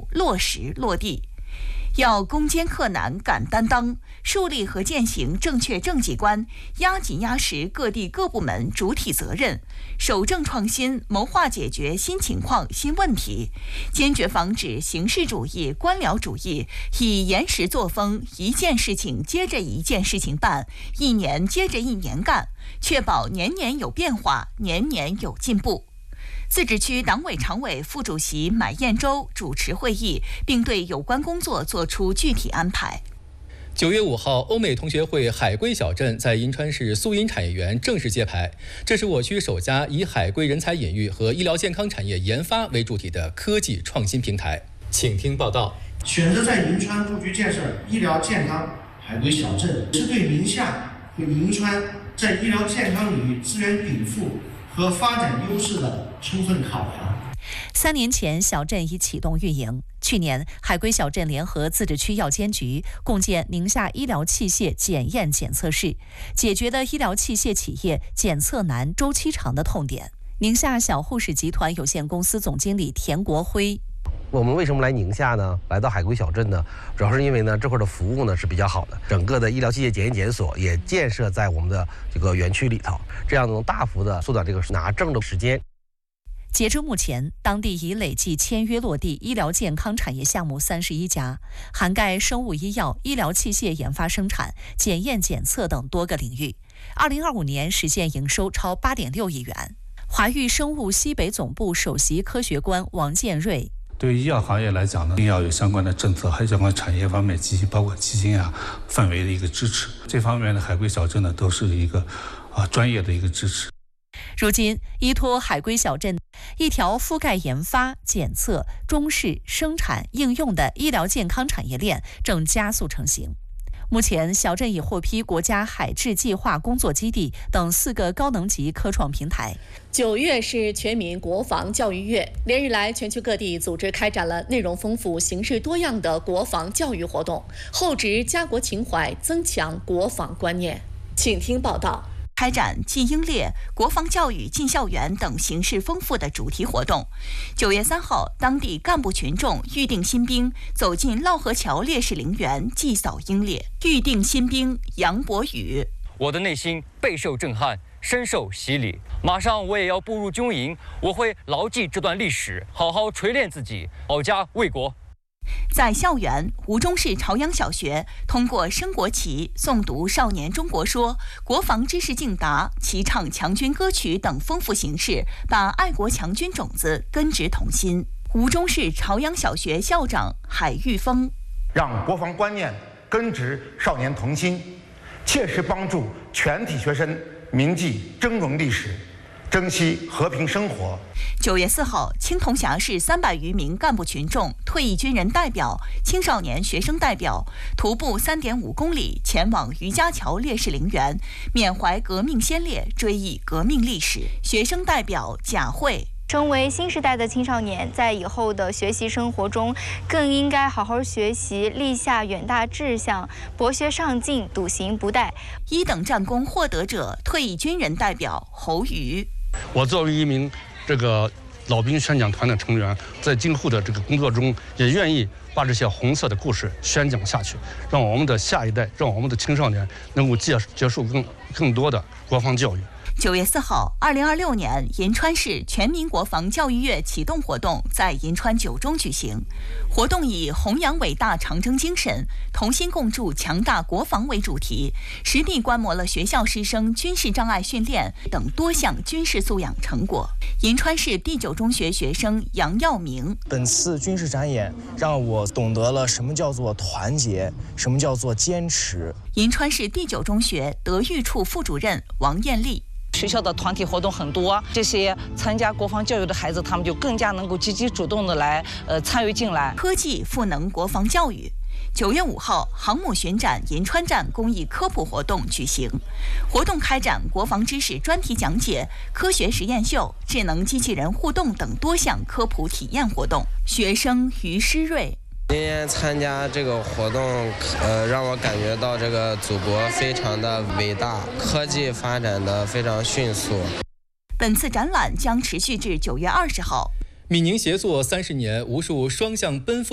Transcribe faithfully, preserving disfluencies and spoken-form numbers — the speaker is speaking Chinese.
目落实落地。要攻坚克难敢担当，树立和践行正确政绩观，压紧压实各地各部门主体责任，守正创新，谋划解决新情况新问题，坚决防止形式主义官僚主义以严实作风，一件事情接着一件事情办，一年接着一年干，确保年年有变化，年年有进步。自治区党委常委副主席马彦洲主持会议，并对有关工作作出具体安排。 九月五号，欧美同学会海归小镇在银川市苏银产业园正式揭牌，这是我区首家以海归人才引育和医疗健康产业研发为主体的科技创新平台。请听报道。 选择在银川布局建设医疗健康海归小镇，是对宁夏和银川在医疗健康领域资源禀赋和发展优势的充分考量。 三年前，小镇已启动运营。去年，海归小镇联合自治区药监局共建宁夏医疗器械检验检测室，解决了医疗器械企业检测难、周期长的痛点。宁夏小护士集团有限公司总经理田国辉。 我们为什么来宁夏呢？来到海归小镇呢？主要是因为呢，这块的服务呢是比较好的，整个的医疗器械检验检所也建设在我们的这个园区里头，这样能大幅的缩短这个拿证的时间。 截至目前，当地已累计签约落地医疗健康产业项目三十一家，涵盖生物医药、医疗器械研发生产、检验检测等多个领域。二零二五年实现营收超八点六亿元。华域生物西北总部首席科学官王建瑞。 对于医药行业来讲呢，一定要有相关的政策，还有相关产业方面及包括基金啊范围的一个支持。这方面的海归小镇呢，都是一个啊专业的一个支持。 如今，依托海归小镇一条覆盖研发、检测、中试、生产、应用的医疗健康产业链正加速成型。目前，小镇已获批国家海智计划工作基地等四个高能级科创平台。 九月是全民国防教育月，连日来，全区各地组织开展了内容丰富、形式多样的国防教育活动，厚植家国情怀，增强国防观念。请听报道。 开展进英烈、国防教育进校园等形式丰富的主题活动。九月三号，当地干部群众预定新兵走进涝河桥烈士陵园祭扫英烈。预定新兵杨博宇： 我的内心备受震撼，深受洗礼。马上我也要步入军营，我会牢记这段历史，好好锤炼自己，保家卫国。 在校园，吴忠市朝阳小学通过升国旗、诵读少年中国说、国防知识竞答、齐唱强军歌曲等丰富形式，把爱国强军种子根植童心。吴忠市朝阳小学校长海玉峰： 让国防观念根植少年童心，切实帮助全体学生铭记峥嵘历史，珍惜和平生活。 九月四号，青铜峡市三百余名干部群众、退役军人代表、青少年学生代表徒步三点五公里前往余家桥烈士陵园，缅怀革命先烈，追忆革命历史。学生代表贾慧： 成为新时代的青少年，在以后的学习生活中，更应该好好学习，立下远大志向，博学上进，笃行不怠。 一等战功获得者、退役军人代表侯瑜： 我作为一名这个老兵宣讲团的成员，在今后的这个工作中，也愿意把这些红色的故事宣讲下去，让我们的下一代，让我们的青少年能够接接受更更多的国防教育。 九月四号，二零二六年银川市全民国防教育月启动活动在银川九中举行。活动以弘扬伟大长征精神、同心共筑强大国防为主题，实地观摩了学校师生军事障碍训练等多项军事素养成果。银川市第九中学学生杨耀明： 本次军事展演让我懂得了什么叫做团结，什么叫做坚持。 银川市第九中学德育处副主任王艳丽： 学校的团体活动很多，这些参加国防教育的孩子，他们就更加能够积极主动的来呃参与进来。 科技赋能国防教育。九月五号，航母巡展银川站公益科普活动举行，活动开展国防知识专题讲解、科学实验秀、智能机器人互动等多项科普体验活动。学生于诗瑞： 今年参加这个活动，呃，让我感觉到这个祖国非常的伟大，科技发展的非常迅速。 本次展览将持续至九月二十号。 闽宁协作三十年，无数双向奔赴